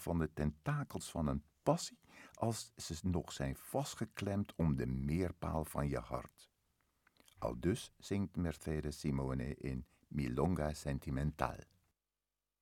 van de tentakels van een passie als ze nog zijn vastgeklemd om de meerpaal van je hart. Aldus zingt Mercedes Simone in Milonga Sentimental.